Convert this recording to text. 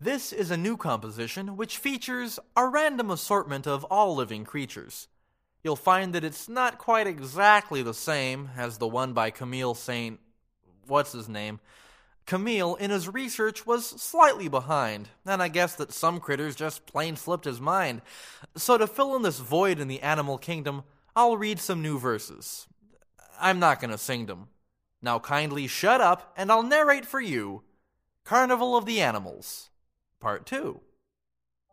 This is a new composition which features a random assortment of all living creatures. You'll find that it's not quite exactly the same as the one by Camille Saint... what's his name? Camille, in his research, was slightly behind, and I guess that some critters just plain slipped his mind. So to fill in this void in the animal kingdom, I'll read some new verses. I'm not going to sing them. Now kindly shut up, and I'll narrate for you Carnival of the Animals, Part 2.